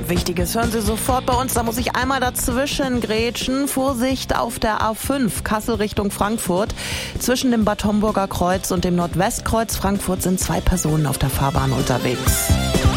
Wichtiges hören Sie sofort bei uns. Da muss ich einmal dazwischen grätschen. Vorsicht auf der A5, Kassel Richtung Frankfurt. Zwischen dem Bad Homburger Kreuz und dem Nordwestkreuz Frankfurt sind 2 Personen auf der Fahrbahn unterwegs.